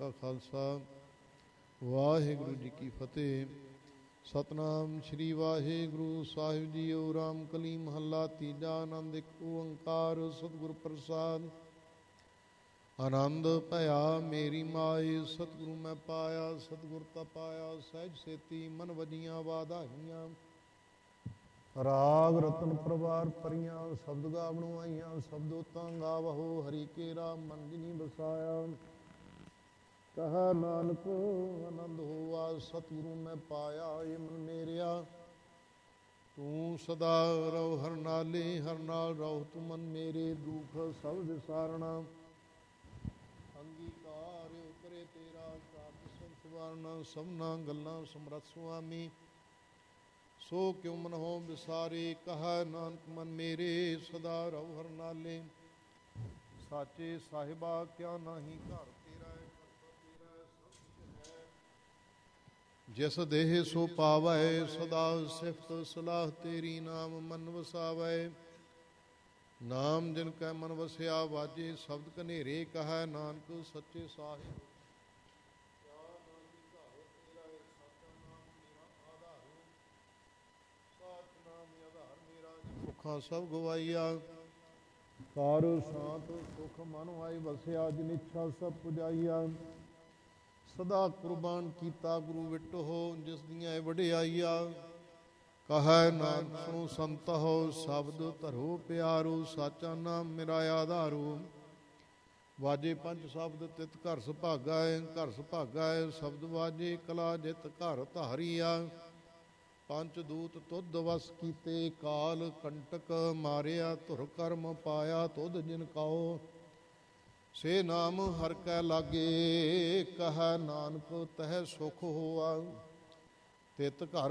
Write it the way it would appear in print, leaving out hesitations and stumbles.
ਕਾ ਖਾਲਸਾ ਵਾਹਿਗੁਰੂ ਜੀ ਕੀ ਫਤਿਹ। ਸਤਨਾਮ ਸ਼੍ਰੀ ਵਾਹਿਗੁਰੂ ਸਾਹਿਬ ਜੀਓ। ਰਾਮ ਕਲੀ ਮਹੱਲਾ ਤੀਜਾ। ਆਨੰਦ ਇੱਕ ਓੰਕਾਰ ਸਤਿਗੁਰ ਪ੍ਰਸਾਦ। ਆਨੰਦ ਭਇਆ ਮੇਰੀ ਮਾਏ ਸਤਿਗੁਰੂ ਮੈਂ ਪਾਇਆ। ਸਤਿਗੁਰ ਤਾ ਪਾਇਆ ਸਹਿਜ ਸੇਤੀ ਮਨ ਵਜੀਆਂ ਵਾਧਾਈਆਂ। ਰਾਗ ਰਤਨ ਪ੍ਰਵਾਰ ਪਰੀਆਂ ਸ਼ਬਦ ਗਾਵਣੋਂ ਆਈਆਂ। ਸ਼ਬਦੋ ਤਾਂ ਗਾਵਹੋ ਹਰੀ ਕੇਰਾ ਮਨ ਜਿਨੀ ਬਸਾਇਆ। ਕਹਾ ਨਾਨਕ ਆਨੰਦ ਹੋਆ ਸਤਿਗੁਰੂ ਮੈਂ ਪਾਇਆ। ਇਹ ਮਨ ਮੇਰਿਆ ਤੂੰ ਸਦਾ ਰਹੋ ਹਰ ਨਾਲੇ। ਹਰ ਨਾਲ ਰਹੋ ਤੂੰ ਮਨ ਮੇਰੇ। ਦੁਖ ਸਭ ਵਿਸਾਰਣਾ ਅੰਗੀਕਾਰ ਉਪਰੇ ਤੇਰਾ। ਕਾਰਜ ਸਭ ਸਵਾਰਨਾ ਸਭਨਾ ਗੱਲਾਂ ਸਮਰੱਥ ਸੁਆਮੀ। ਸੋ ਕਿਉ ਮਨ ਹੋ ਵਿਸਾਰੇ। ਕਹਾ ਨਾਨਕ ਮਨ ਮੇਰੇ ਸਦਾ ਰਹੋ ਹਰ ਨਾਲੇ। ਸਾਚੇ ਸਾਹਿਬਾ ਕਿਆ ਨਾਹੀ ਘਰ ਤੇਰਾ। ਜਿਸ ਦੇਹ ਸੋ ਪਾਵੈ ਸਦਾ ਸਿਫਤ ਸਲਾਹ ਤੇਰੀ। ਨਾਮ ਮਨ ਵਸਾਵੈ ਨਾਮ ਜਿਨ ਕੈ ਮਨ ਵਸਿਆ। ਵਾਜੇ ਸ਼ਬਦ ਕਨੇਰੇ। ਕਹੈ ਨਾਨਕ ਸੱਚੇ ਸਾਹਿਬ ਭੁੱਖਾਂ ਸਭ ਗਵਾਈਆ। ਕਾਰ ਸ਼ਾਂਤ ਸੁਖ ਮਨ ਆਈ ਵਸਿਆ। ਜਿਨ ਇੱਛਾ ਸਭ ਪੁਜਾਈਆ। ਸਦਾ ਕੁਰਬਾਨ ਕੀਤਾ ਗੁਰੂ ਵਿਟੋ। ਜਿਸ ਦੀਆਂ ਵਡਿਆਈਆ। ਕਹੈ ਨਾਨਕ ਸੁਣੋ ਸੰਤੋ ਸ਼ਬਦ ਧਰੋ ਪਿਆਰੋ। ਸਾਚਾ ਨਾਮ ਮੇਰਾ ਆਧਾਰੋ। ਵਾਜੇ ਪੰਜ ਸ਼ਬਦ ਤਿਤ ਘਰ ਸੁਭਾਗਾ। ਘਰ ਸੁਭਾਗਾ ਸ਼ਬਦ ਵਾਜੇ ਕਲਾ ਜਿਤ ਘਰ ਧਾਰੀਆ। ਪੰਜ ਦੂਤ ਤੁਧ ਵਸ ਕੀਤੇ। ਕਾਲ ਕੰਟਕ ਮਾਰਿਆ। ਧੁਰ ਕਰਮ ਪਾਇਆ ਤੁਧ ਜਿਨ ਕਾਓ। ਸੇ ਨਾਮ ਹਰਿ ਕੈ ਲਾਗੇ। ਕਹੈ ਨਾਨਕ ਤਹਿ ਸੁਖ ਹੋਆ। ਤਿਤ ਘਰ